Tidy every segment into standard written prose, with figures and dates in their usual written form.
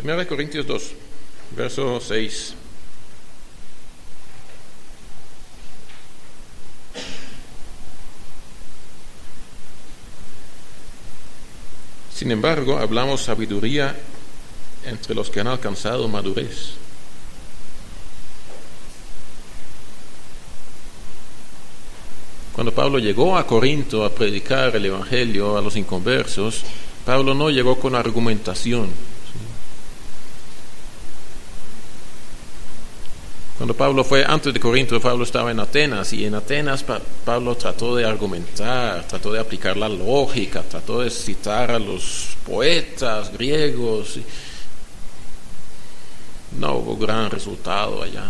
1 Corintios 2, verso 6. Sin embargo, hablamos sabiduría entre los que han alcanzado madurez. Cuando Pablo llegó a Corinto a predicar el Evangelio a los inconversos, Pablo no llegó con argumentación. Cuando Pablo fue antes de Corinto, Pablo estaba en Atenas, y en Atenas Pablo trató de argumentar, trató de aplicar la lógica, trató de citar a los poetas griegos. No hubo gran resultado allá.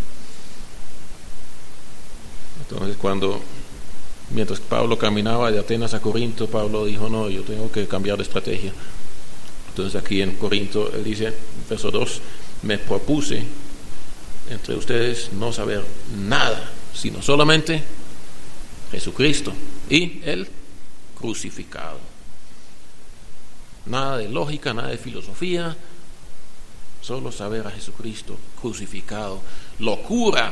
Entonces mientras Pablo caminaba de Atenas a Corinto, Pablo dijo, no, yo tengo que cambiar de estrategia. Entonces aquí en Corinto él dice, verso 2, me propuse entre ustedes no saber nada, sino solamente Jesucristo y el crucificado. Nada de lógica, nada de filosofía, solo saber a Jesucristo crucificado. Locura.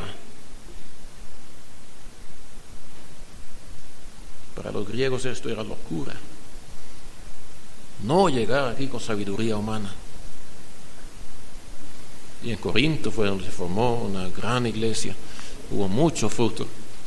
Para los griegos esto era locura. No llegar aquí con sabiduría humana. Y en Corinto fue donde se formó una gran iglesia. Hubo mucho fruto.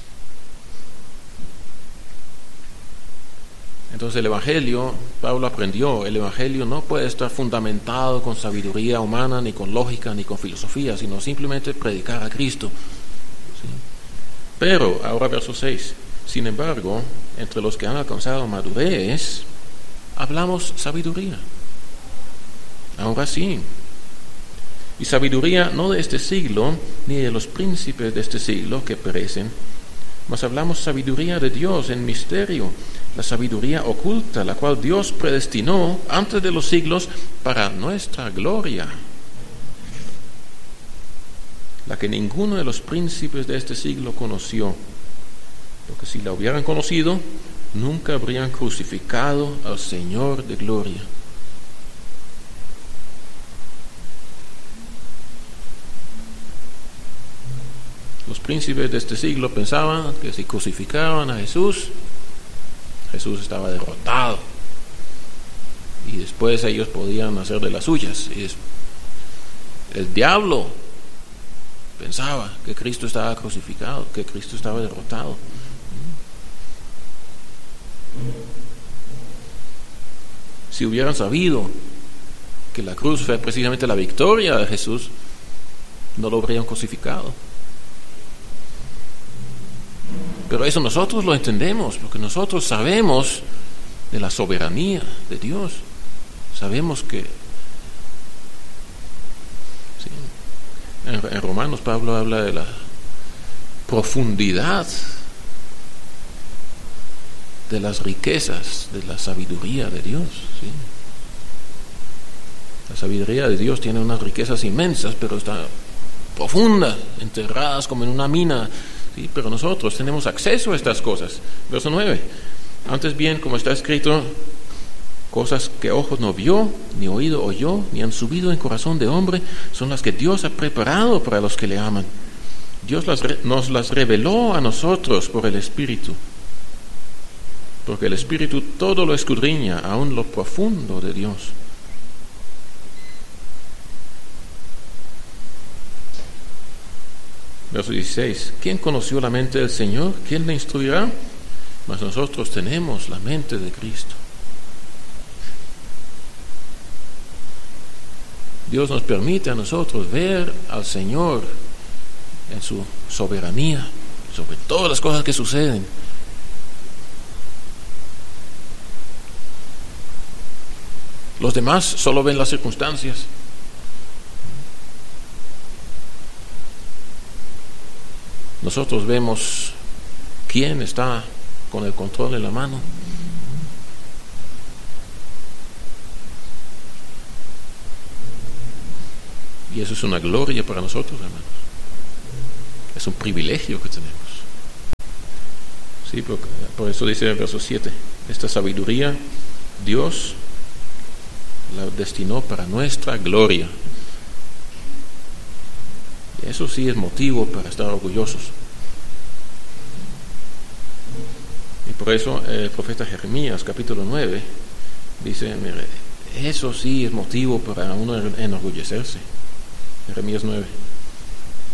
Entonces el Evangelio, Pablo aprendió, el Evangelio no puede estar fundamentado con sabiduría humana, ni con lógica, ni con filosofía, sino simplemente predicar a Cristo. ¿Sí? Pero, ahora verso 6, sin embargo, entre los que han alcanzado madurez, hablamos sabiduría. Ahora sí. Y sabiduría no de este siglo, ni de los príncipes de este siglo que perecen, mas hablamos sabiduría de Dios en misterio, la sabiduría oculta, la cual Dios predestinó antes de los siglos para nuestra gloria, la que ninguno de los príncipes de este siglo conoció, porque si la hubieran conocido, nunca habrían crucificado al Señor de gloria. Los príncipes de este siglo pensaban que si crucificaban a Jesús, Jesús estaba derrotado y después ellos podían hacer de las suyas. Y el diablo pensaba que Cristo estaba crucificado, que Cristo estaba derrotado. Si hubieran sabido que la cruz fue precisamente la victoria de Jesús, no lo habrían crucificado. Pero eso nosotros lo entendemos, porque nosotros sabemos de la soberanía de Dios. Sabemos que sí, en Romanos Pablo habla de la profundidad de las riquezas, de la sabiduría de Dios. ¿Sí? La sabiduría de Dios tiene unas riquezas inmensas, pero están profundas, enterradas como en una mina. Sí, pero nosotros tenemos acceso a estas cosas. Verso 9. Antes bien, como está escrito, cosas que ojos no vio, ni oído oyó, ni han subido en corazón de hombre, son las que Dios ha preparado para los que le aman. Dios nos las reveló a nosotros por el Espíritu, porque el Espíritu todo lo escudriña, aún lo profundo de Dios. Verso 16. ¿Quién conoció la mente del Señor? ¿Quién le instruirá? Mas nosotros tenemos la mente de Cristo. Dios nos permite a nosotros ver al Señor en su soberanía sobre todas las cosas que suceden. Los demás solo ven las circunstancias. Nosotros vemos quién está con el control en la mano. Y eso es una gloria para nosotros, hermanos. Es un privilegio que tenemos. Sí, por eso dice el verso 7, esta sabiduría Dios la destinó para nuestra gloria. Y eso sí es motivo para estar orgullosos. Y por eso el profeta Jeremías, capítulo 9, dice, mire, eso sí es motivo para uno enorgullecerse. Jeremías 9.